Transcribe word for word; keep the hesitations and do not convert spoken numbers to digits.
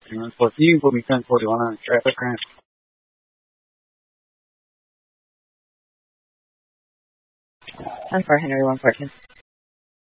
one four, can you put me ten forty-one on a traffic ramp? ten four, Henry one fourteen.